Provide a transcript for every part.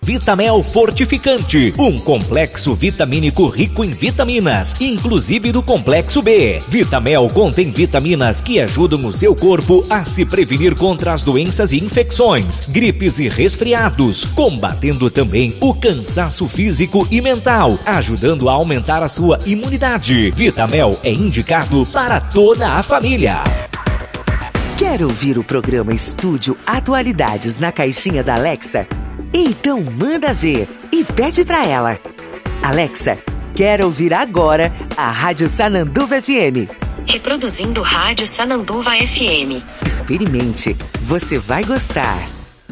Vitamel Fortificante, um complexo vitamínico rico em vitaminas, inclusive do complexo B. Vitamel contém vitaminas que ajudam o seu corpo a se prevenir contra as doenças e infecções, gripes e resfriados, combatendo também o cansaço físico e mental, ajudando a aumentar a sua imunidade. Vitamel é indicado para toda a família. Quer ouvir o programa Estúdio Atualidades na caixinha da Alexa? Então manda ver e pede pra ela. Alexa, quero ouvir agora a Rádio Sananduva FM. Reproduzindo Rádio Sananduva FM. Experimente, você vai gostar.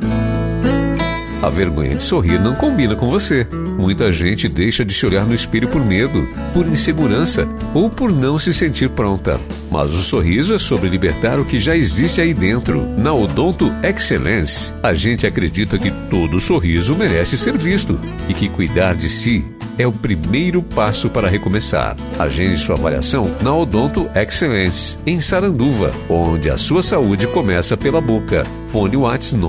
A vergonha de sorrir não combina com você. Muita gente deixa de se olhar no espelho por medo, por insegurança ou por não se sentir pronta. Mas o sorriso é sobre libertar o que já existe aí dentro. Na Odonto Excellence, a gente acredita que todo sorriso merece ser visto e que cuidar de si é o primeiro passo para recomeçar. Agende sua avaliação na Odonto Excellence, em Saranduva, onde a sua saúde começa pela boca. Fone WhatsApp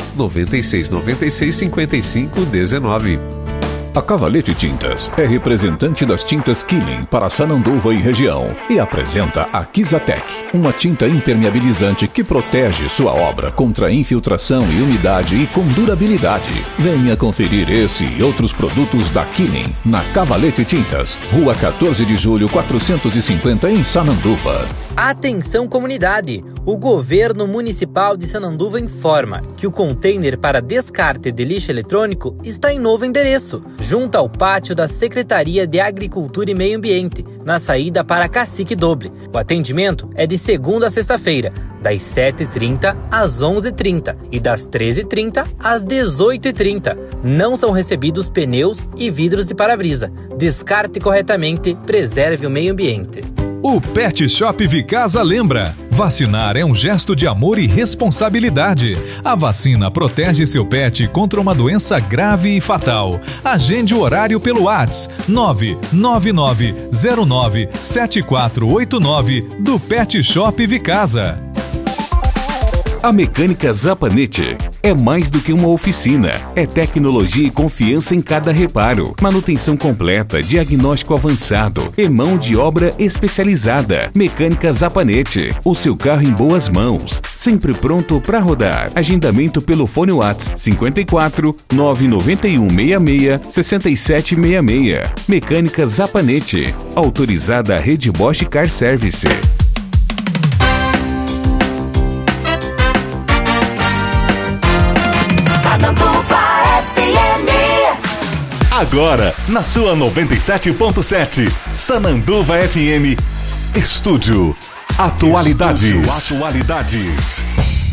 996965519. A Cavalete Tintas é representante das tintas Killing para Sananduva e região e apresenta a Kizatec, uma tinta impermeabilizante que protege sua obra contra infiltração e umidade e com durabilidade. Venha conferir esse e outros produtos da Killing na Cavalete Tintas, Rua 14 de Julho 450 em Sananduva. Atenção comunidade! O Governo Municipal de Sananduva informa que o container para descarte de lixo eletrônico está em novo endereço, junto ao pátio da Secretaria de Agricultura e Meio Ambiente, na saída para Cacique Doble. O atendimento é de segunda a sexta-feira, das 7h30 às 11h30 e das 13h30 às 18h30. Não são recebidos pneus e vidros de para-brisa. Descarte corretamente, preserve o meio ambiente. O Pet Shop Vicasa lembra: vacinar é um gesto de amor e responsabilidade. A vacina protege seu pet contra uma doença grave e fatal. Agende o horário pelo WhatsApp 999097489 do Pet Shop Vicasa. A Mecânica Zapanete é mais do que uma oficina. É tecnologia e confiança em cada reparo. Manutenção completa, diagnóstico avançado e mão de obra especializada. Mecânica Zapanete. O seu carro em boas mãos. Sempre pronto para rodar. Agendamento pelo fone WhatsApp 54 991 66 6766. Mecânica Zapanete. Autorizada a Rede Bosch Car Service. Sananduva FM. Agora, na sua 97.7, Sananduva FM, Estúdio Atualidades.